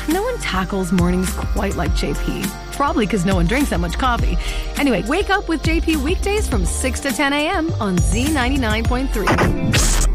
No one tackles mornings quite like JP. Probably because no one drinks that much coffee. Anyway, wake up with JP weekdays from 6 to 10 a.m. on Z99.3.